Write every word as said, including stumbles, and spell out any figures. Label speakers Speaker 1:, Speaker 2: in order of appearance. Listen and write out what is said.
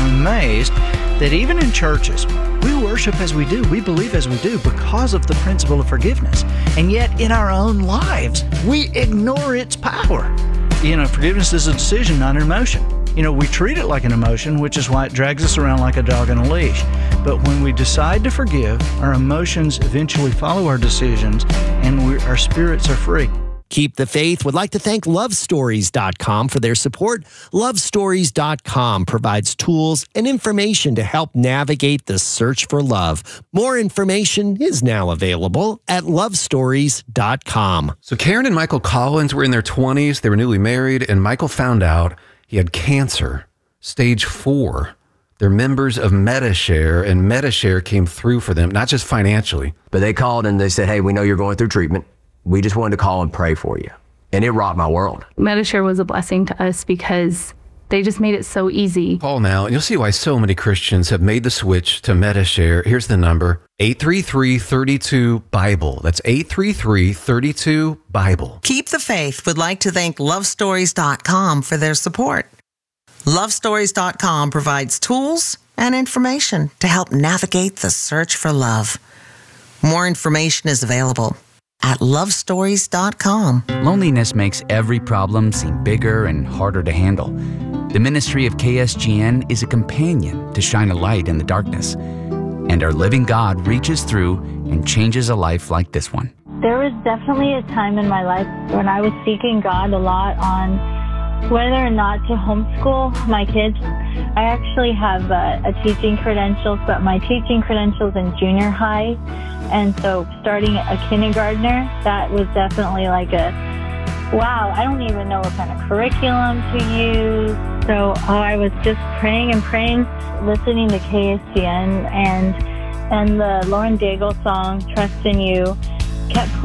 Speaker 1: I'm amazed that even in churches, we worship as we do, we believe as we do because of the principle of forgiveness. And yet in our own lives, we ignore its power. You know, forgiveness is a decision, not an emotion. You know, we treat it like an emotion, which is why it drags us around like a dog on a leash. But when we decide to forgive, our emotions eventually follow our decisions, and we, our spirits are free.
Speaker 2: Keep the Faith would like to thank love stories dot com for their support. love stories dot com provides tools and information to help navigate the search for love. More information is now available at love stories dot com.
Speaker 3: So Karen and Michael Collins were in their twenties. They were newly married, and Michael found out he had cancer, stage four. They're members of Medi-Share, and Medi-Share came through for them, not just financially.
Speaker 4: But they called and they said, hey, we know you're going through treatment. We just wanted to call and pray for you. And it rocked my world.
Speaker 5: Medi-Share was a blessing to us because they just made it so easy.
Speaker 3: Call now, and you'll see why so many Christians have made the switch to Medi-Share. Here's the number, eight three three, three two, BIBLE. That's eight three three, three two, BIBLE.
Speaker 6: Keep the Faith would like to thank love stories dot com for their support. love stories dot com provides tools and information to help navigate the search for love. More information is available at love stories dot com.
Speaker 7: Loneliness makes every problem seem bigger and harder to handle. The ministry of K S G N is a companion to shine a light in the darkness. And our living God reaches through and changes a life like this one.
Speaker 8: There was definitely a time in my life when I was seeking God a lot on whether or not to homeschool my kids. I actually have a, a teaching credentials, but my teaching credentials in junior high. And so starting a kindergartner, that was definitely like a, wow, I don't even know what kind of curriculum to use. So oh, I was just praying and praying, listening to K S G N, and and the Lauren Daigle song, Trust in You, kept